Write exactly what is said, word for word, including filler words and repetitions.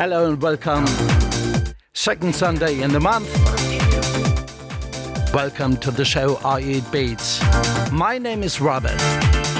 Hello and welcome. Second Sunday in the month. Welcome to the show I Eat Beats. My name is Robert.